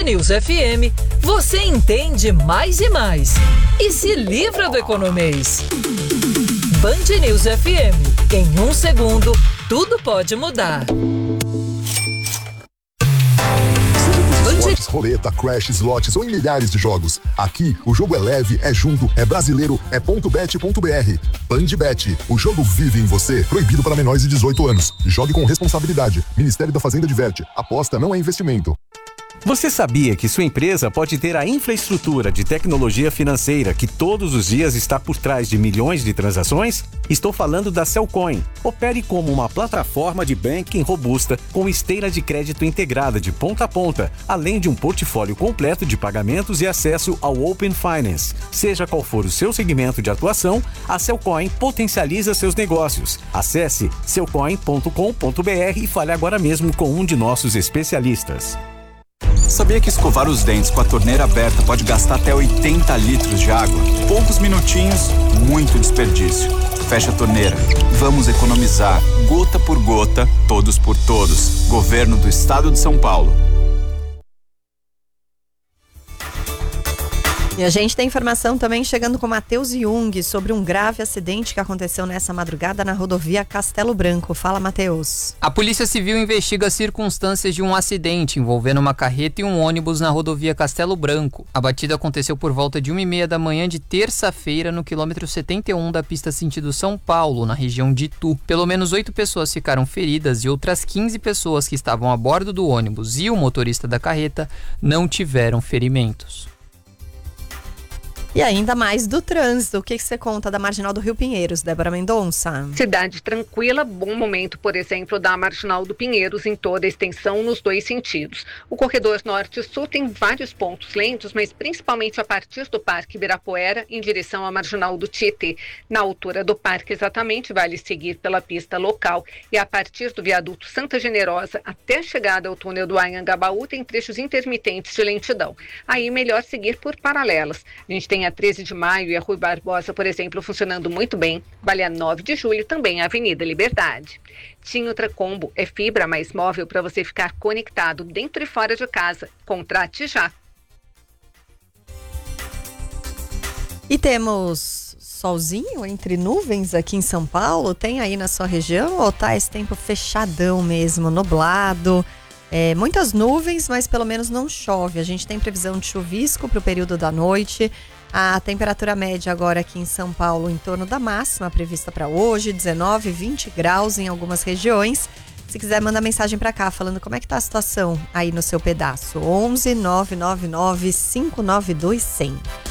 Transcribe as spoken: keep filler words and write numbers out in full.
News F M, você entende mais e mais. E se livra do economês. Band News F M. Em um segundo, tudo pode mudar. Esportes, roleta, crash, slots ou em milhares de jogos. Aqui, o jogo é leve, é junto, é brasileiro, é ponto bet ponto b r. Bandbet, o jogo vive em você. Proibido para menores de dezoito anos. Jogue com responsabilidade. Ministério da Fazenda diverte. Aposta não é investimento. Você sabia que sua empresa pode ter a infraestrutura de tecnologia financeira que todos os dias está por trás de milhões de transações? Estou falando da Cellcoin. Opere como uma plataforma de banking robusta com esteira de crédito integrada de ponta a ponta, além de um portfólio completo de pagamentos e acesso ao Open Finance. Seja qual for o seu segmento de atuação, a Cellcoin potencializa seus negócios. Acesse cellcoin ponto com ponto b r e fale agora mesmo com um de nossos especialistas. Sabia que escovar os dentes com a torneira aberta pode gastar até oitenta litros de água? Poucos minutinhos, muito desperdício. Fecha a torneira. Vamos economizar, gota por gota, todos por todos. Governo do Estado de São Paulo. E a gente tem informação também chegando com Matheus Jung sobre um grave acidente que aconteceu nessa madrugada na rodovia Castelo Branco. Fala, Matheus. A Polícia Civil investiga as circunstâncias de um acidente envolvendo uma carreta e um ônibus na rodovia Castelo Branco. A batida aconteceu por volta de uma e meia da manhã de terça-feira no quilômetro setenta e um da pista sentido São Paulo, na região de Itu. Pelo menos oito pessoas ficaram feridas e outras quinze pessoas que estavam a bordo do ônibus e o motorista da carreta não tiveram ferimentos. E ainda mais do trânsito. O que, que você conta da Marginal do Rio Pinheiros, Débora Mendonça? Cidade tranquila, bom momento, por exemplo, da Marginal do Pinheiros em toda a extensão nos dois sentidos. O corredor norte-sul tem vários pontos lentos, mas principalmente a partir do Parque Ibirapuera em direção à Marginal do Tietê. Na altura do parque, exatamente, vale seguir pela pista local. E a partir do viaduto Santa Generosa até a chegada ao túnel do Anhangabaú tem trechos intermitentes de lentidão. Aí melhor seguir por paralelas. A gente tem a treze de maio e a Rui Barbosa, por exemplo, funcionando muito bem. Vale a nove de julho, também a Avenida Liberdade. TIM Ultracombo é fibra mais móvel para você ficar conectado dentro e fora de casa. Contrate já. E temos solzinho entre nuvens aqui em São Paulo? Tem aí na sua região ou tá esse tempo fechadão mesmo, nublado? É, muitas nuvens, mas pelo menos não chove. A gente tem previsão de chuvisco para o período da noite. A temperatura média agora aqui em São Paulo em torno da máxima prevista para hoje, dezenove, vinte graus em algumas regiões. Se quiser, manda mensagem para cá falando como é que tá a situação aí no seu pedaço. onze, nove nove nove, cinco nove dois, cem.